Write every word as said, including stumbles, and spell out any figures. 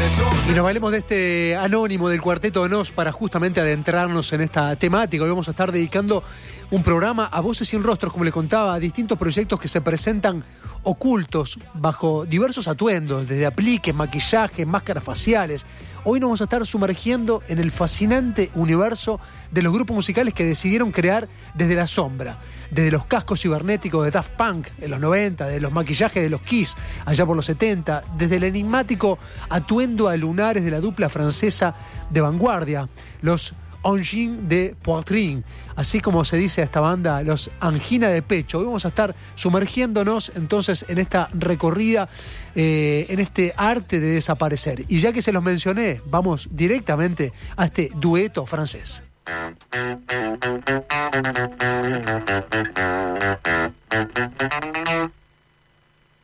Y nos valemos de este anónimo del Cuarteto de Nos para justamente adentrarnos en esta temática. Hoy vamos a estar dedicando un programa a Voces Sin Rostros, como le contaba, a distintos proyectos que se presentan ocultos bajo diversos atuendos, desde apliques, maquillajes, máscaras faciales. Hoy nos vamos a estar sumergiendo en el fascinante universo de los grupos musicales que decidieron crear desde la sombra, desde los cascos cibernéticos de Daft Punk en los noventa, de los maquillajes de los Kiss allá por los setenta, desde el enigmático atuendo a lunares de la dupla francesa de vanguardia, los Angines de Poitrine, así como se dice a esta banda, los Angina de Pecho. Hoy vamos a estar sumergiéndonos entonces en esta recorrida, eh, en este arte de desaparecer. Y ya que se los mencioné, vamos directamente a este dueto francés.